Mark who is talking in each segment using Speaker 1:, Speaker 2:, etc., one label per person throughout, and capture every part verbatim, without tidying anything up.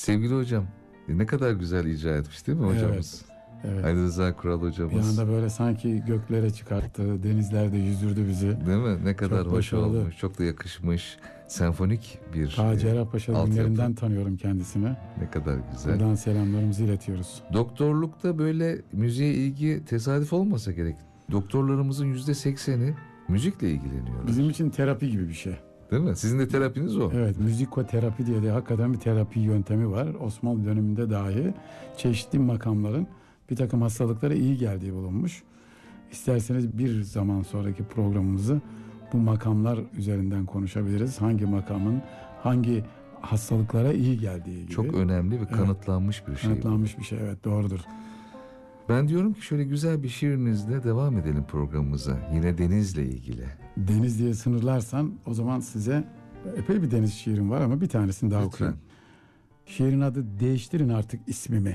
Speaker 1: Sevgili hocam, ne kadar güzel icra etmiş değil mi hocamız?
Speaker 2: Evet. Evet.
Speaker 1: Ali Rıza Kural hocamız.
Speaker 2: Bir anda böyle sanki göklere çıkarttı, denizlerde yüzdürdü bizi.
Speaker 1: Değil mi? Ne kadar
Speaker 2: Çok
Speaker 1: hoş
Speaker 2: başarılı.
Speaker 1: olmuş, çok da yakışmış. Senfonik bir
Speaker 2: Ta
Speaker 1: e,
Speaker 2: Cerrahpaşa
Speaker 1: altyapı.
Speaker 2: günlerinden tanıyorum kendisini.
Speaker 1: Ne kadar güzel.
Speaker 2: Buradan selamlarımızı iletiyoruz.
Speaker 1: Doktorlukta böyle müziğe ilgi tesadüf olmasa gerek. Doktorlarımızın yüzde sekseni müzikle ilgileniyorlar.
Speaker 2: Bizim için terapi gibi bir şey.
Speaker 1: Değil mi? Sizin de terapiniz o.
Speaker 2: Evet, müzikoterapi diye de hakikaten bir terapi yöntemi var. Osmanlı döneminde dahi çeşitli makamların bir takım hastalıklara iyi geldiği bulunmuş. İsterseniz bir zaman sonraki programımızı bu makamlar üzerinden konuşabiliriz. Hangi makamın hangi hastalıklara iyi geldiği gibi.
Speaker 1: Çok önemli ve kanıtlanmış bir şey.
Speaker 2: Kanıtlanmış bir şey, evet, doğrudur.
Speaker 1: Ben diyorum ki şöyle güzel bir şiirinizle devam edelim programımıza. Yine denizle ilgili.
Speaker 2: Deniz diye sınırlarsan o zaman size epey bir deniz şiirim var ama bir tanesini daha
Speaker 1: Lütfen.
Speaker 2: okuyayım. Şiirin adı Değiştirin Artık İsmimi.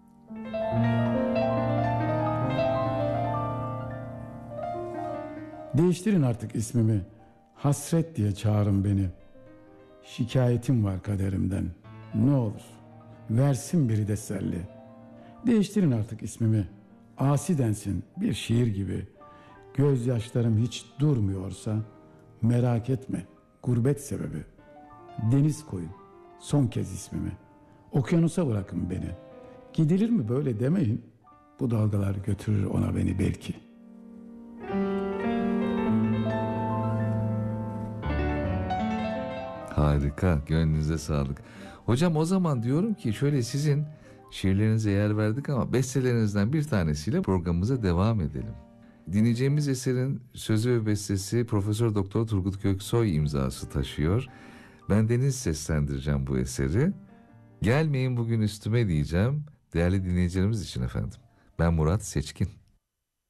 Speaker 2: Değiştirin artık ismimi, hasret diye çağırın beni. Şikayetim var kaderimden, ne olur versin biri teselli. Değiştirin artık ismimi, asi densin bir şiir gibi. Gözyaşlarım hiç durmuyorsa merak etme, gurbet sebebi. Deniz koyun son kez ismimi, okyanusa bırakın beni. Gidilir mi böyle demeyin, bu dalgalar götürür ona beni belki.
Speaker 1: Harika, gönlünüze sağlık. Hocam o zaman diyorum ki şöyle sizin şiirlerinize yer verdik ama bestelerinizden bir tanesiyle programımıza devam edelim. Dinleyeceğimiz eserin sözü ve bestesi Profesör Doktor Turgut Göksoy imzası taşıyor. Ben Deniz seslendireceğim bu eseri. Gelmeyin bugün üstüme diyeceğim değerli dinleyicilerimiz için efendim. Ben Murat Seçkin.